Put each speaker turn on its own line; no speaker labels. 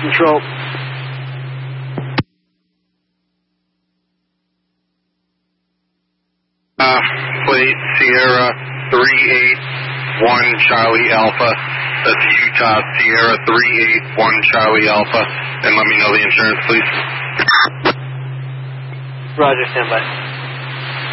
control.
Plate Sierra 381 Charlie Alpha. That's Utah Sierra 381 Charlie Alpha. And let me know the insurance, please.
Roger, stand by.